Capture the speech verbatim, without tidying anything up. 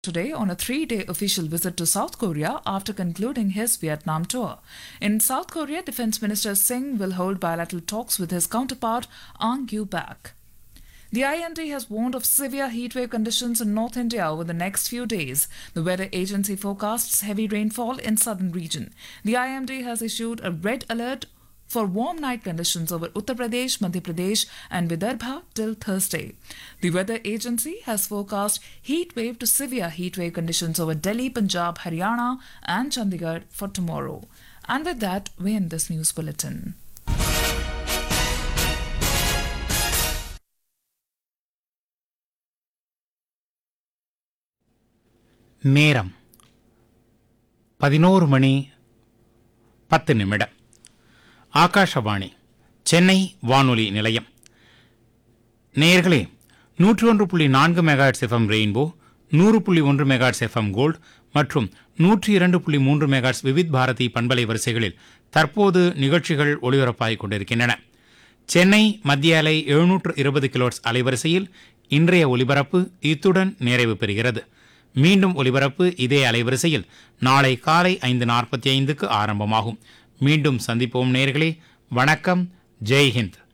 Today on a three-day official visit to South Korea after concluding his Vietnam tour. In South Korea, Defense Minister Singh will hold bilateral talks with his counterpart Ang Yu-bak. The I M D has warned of severe heatwave conditions in North India over the next few days. The weather agency forecasts heavy rainfall in southern region. The I M D has issued a red alert for warm night conditions over Uttar Pradesh, Madhya Pradesh and Vidarbha till Thursday. The weather agency has forecast heat wave to severe heat wave conditions over Delhi, Punjab, Haryana and Chandigarh for tomorrow. And with that, we end this news bulletin. நேரம் பதினோரு மணி பத்து நிமிடம். ஆகாஷவாணி சென்னை வானொலி நிலையம். நேயர்களே, நூற்றி ஒன்று புள்ளி நான்கு மெகாஹெர்ட்ஸ் எஃப்எம் ரெயின்போ, நூறு புள்ளி ஒன்று மெகாஹெர்ட்ஸ் எஃப்எம் கோல்ட் மற்றும் நூற்றி இரண்டு புள்ளி மூன்று மெகாஹெர்ட்ஸ் விவித் பாரதி பண்பலை வரிசைகளில் தற்போது நிகழ்ச்சிகள் ஒளிபரப்பாகிக் கொண்டிருக்கின்றன. சென்னை மத்திய அலை எழுநூற்று இருபது கிலோஹெர்ட்ஸ் அலைவரிசையில் இன்றைய ஒலிபரப்பு இத்துடன் நிறைவு பெறுகிறது. மீண்டும் ஒலிபரப்பு இதே அலைவரிசையில் நாளை காலை ஐந்து நாற்பத்தி ஐந்துக்கு ஆரம்பமாகும். மீண்டும் சந்திப்போம் நேயர்களே. வணக்கம். ஜெய் ஹிந்த்.